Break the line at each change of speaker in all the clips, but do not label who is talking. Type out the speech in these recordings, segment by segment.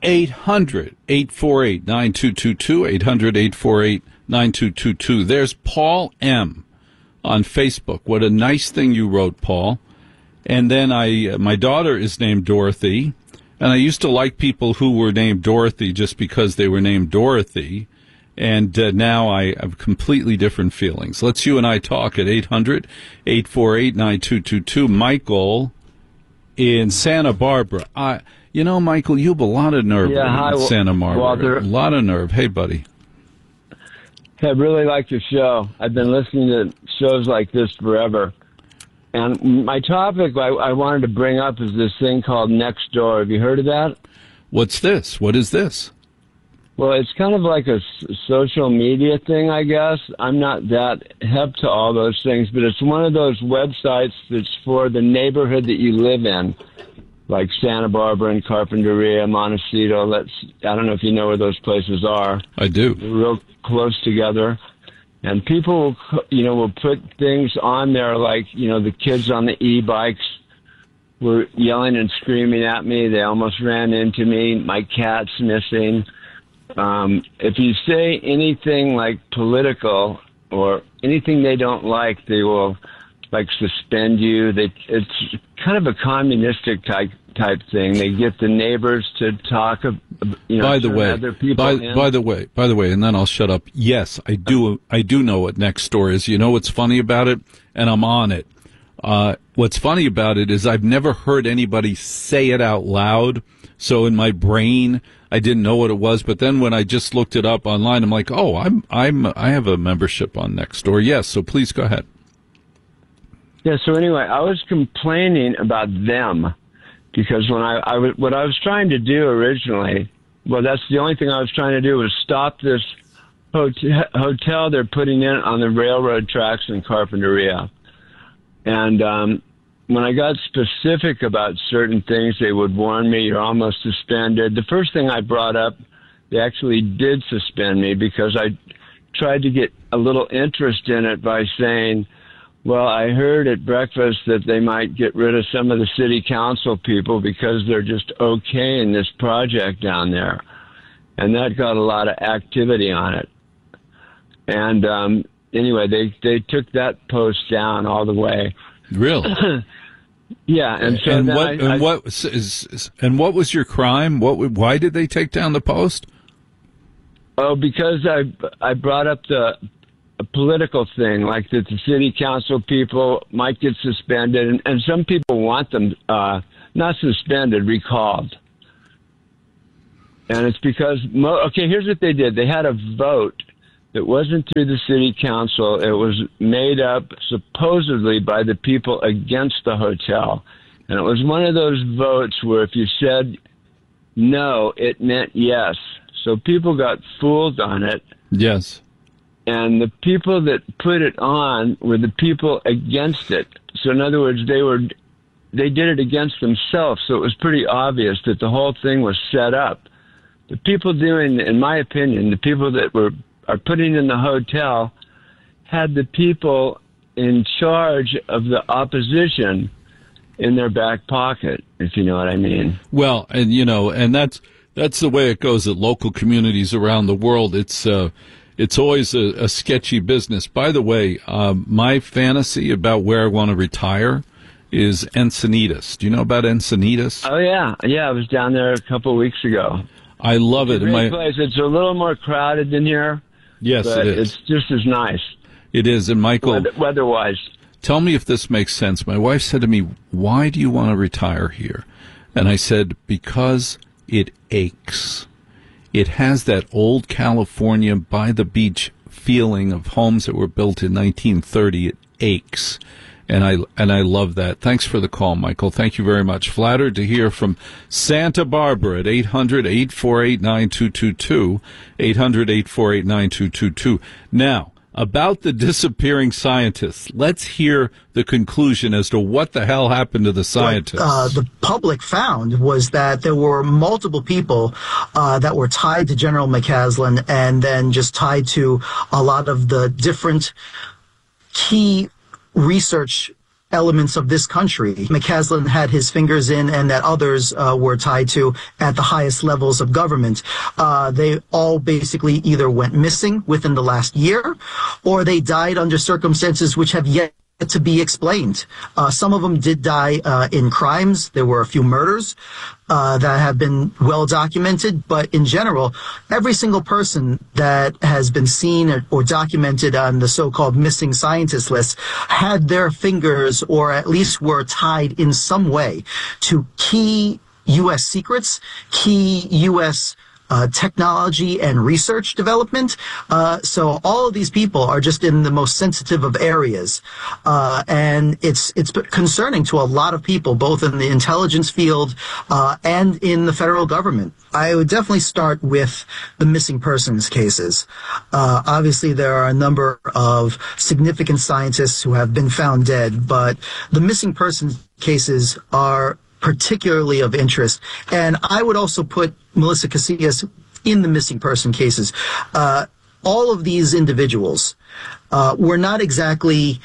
800-848-9222, 800-848-9222. There's Paul M. on Facebook. What a nice thing you wrote, Paul. And then my daughter is named Dorothy, and I used to like people who were named Dorothy just because they were named Dorothy, and now I have completely different feelings. Let's you and I talk at 800-848-9222. Michael in Santa Barbara. Michael, you have a lot of nerve in Santa Barbara.
Walter.
A lot of nerve. Hey, buddy.
I really like your show. I've been listening to shows like this forever. And my topic I wanted to bring up is this thing called Nextdoor. Have you heard of that?
What's this? What is this?
Well, it's kind of like a social media thing, I guess. I'm not that hip to all those things, but it's one of those websites that's for the neighborhood that you live in, like Santa Barbara and Carpinteria, Montecito. I don't know if you know where those places are.
I do.
They're real close together. And people, will put things on there like, the kids on the e-bikes were yelling and screaming at me. They almost ran into me. My cat's missing. If you say anything like political or anything they don't like, they will suspend you. It's kind of a communistic type thing. They get the neighbors to talk, other people.
By the way, and then I'll shut up. Yes, I do know what Nextdoor is. You know what's funny about it? And I'm on it. What's funny about it is I've never heard anybody say it out loud. So in my brain, I didn't know what it was. But then when I just looked it up online, I'm like, oh, I have a membership on Nextdoor. Yes. So please go ahead.
Yeah. So anyway, I was complaining about them. Because what I was trying to do originally, that's the only thing I was trying to do was stop this hotel they're putting in on the railroad tracks in Carpinteria. And when I got specific about certain things, they would warn me, you're almost suspended. The first thing I brought up, they actually did suspend me because I tried to get a little interest in it by saying, well, I heard at breakfast that they might get rid of some of the city council people because they're just okay in this project down there. And that got a lot of activity on it. And anyway, they took that post down all the way.
Really?
Yeah. And so
what was your crime? Why did they take down the post?
Oh, because I brought up a political thing, like that the city council people might get suspended, and some people want them not suspended, recalled. And it's because, here's what they did. They had a vote that wasn't through the city council. It was made up supposedly by the people against the hotel. And it was one of those votes where if you said no, it meant yes. So people got fooled on it.
Yes.
And the people that put it on were the people against it. So in other words, they did it against themselves. So it was pretty obvious that the whole thing was set up. The people doing, in my opinion, the people that are putting in the hotel had the people in charge of the opposition in their back pocket, if you know what I mean.
Well, and that's the way it goes at local communities around the world. It's always a sketchy business. By the way, my fantasy about where I want to retire is Encinitas. Do you know about Encinitas?
Oh, yeah. Yeah, I was down there a couple of weeks ago.
I love it.
It's a great place. It's a little more crowded than here.
Yes,
but
it is.
It's just as nice.
It is. And Michael,
weather-wise.
Tell me if this makes sense. My wife said to me, why do you want to retire here? And I said, because it aches. It has that old California by the beach feeling of homes that were built in 1930. It aches. And I love that. Thanks for the call, Michael. Thank you very much. Flattered to hear from Santa Barbara at 800-848-9222, 800-848-9222. Now, about the disappearing scientists, let's hear the conclusion as to what the hell happened to the scientists.
What the public found was that there were multiple people that were tied to General McCaslin and then just tied to a lot of the different key research elements of this country McCaslin had his fingers in and that others were tied to at the highest levels of government. They all basically either went missing within the last year or they died under circumstances which have yet to be explained. Some of them did die in crimes. There were a few murders that have been well documented, but in general, every single person that has been seen or documented on the so-called missing scientist list had their fingers or at least were tied in some way to key U.S. secrets, key U.S. Technology and research development. So all of these people are just in the most sensitive of areas. And it's concerning to a lot of people, both in the intelligence field and in the federal government. I would definitely start with the missing persons cases. Obviously, there are a number of significant scientists who have been found dead, but the missing persons cases are particularly of interest. And I would also put Melissa Casillas in the missing person cases. All of these individuals were not exactly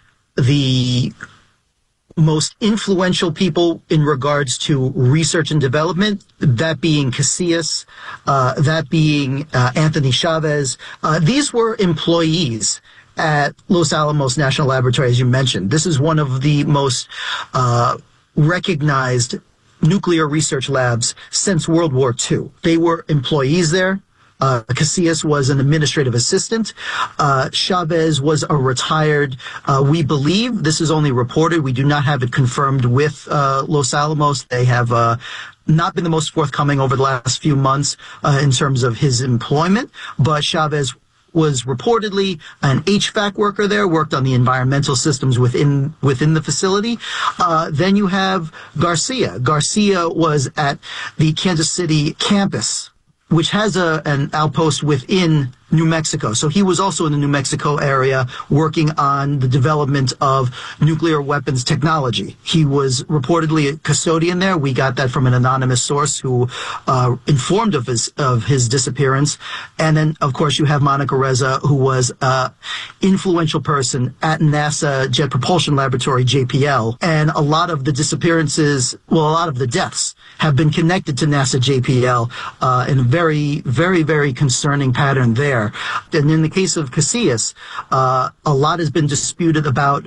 the most influential people in regards to research and development, that being Casillas, that being Anthony Chavez. These were employees at Los Alamos National Laboratory, as you mentioned. This is one of the most recognized nuclear research labs since World War II. They were employees there. Casillas was an administrative assistant. Chavez was a retired, we believe, this is only reported, we do not have it confirmed with Los Alamos. They have not been the most forthcoming over the last few months in terms of his employment, but Chavez was reportedly an HVAC worker there, worked on the environmental systems within the facility. Then you have Garcia. Garcia was at the Kansas City campus, which has an outpost within New Mexico. So he was also in the New Mexico area working on the development of nuclear weapons technology. He was reportedly a custodian there. We got that from an anonymous source who informed of his disappearance. And then, of course, you have Monica Reza, who was an influential person at NASA Jet Propulsion Laboratory, JPL. And a lot of the disappearances, well, a lot of the deaths have been connected to NASA JPL in a very, very, very concerning pattern there. And in the case of Casillas, a lot has been disputed about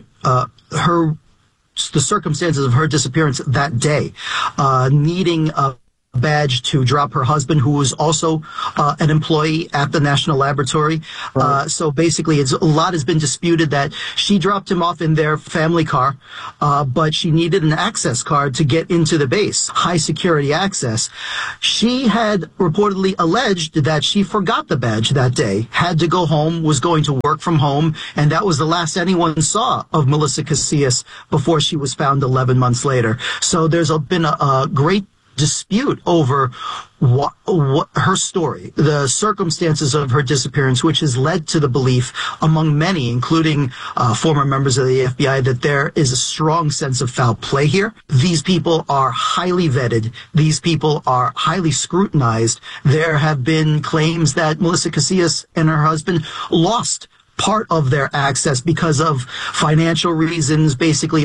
the circumstances of her disappearance that day, needing a badge to drop her husband, who was also an employee at the National Laboratory. Right. So basically, a lot has been disputed that she dropped him off in their family car, but she needed an access card to get into the base, high security access. She had reportedly alleged that she forgot the badge that day, had to go home, was going to work from home, and that was the last anyone saw of Melissa Casillas before she was found 11 months later. So there's been a great dispute over what her story, the circumstances of her disappearance, which has led to the belief among many, including former members of the FBI, that there is a strong sense of foul play here. These people are highly vetted. These people are highly scrutinized. There have been claims that Melissa Casillas and her husband lost part of their access because of financial reasons, basically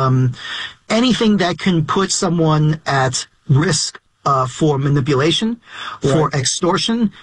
anything that can put someone at risk for manipulation, for extortion,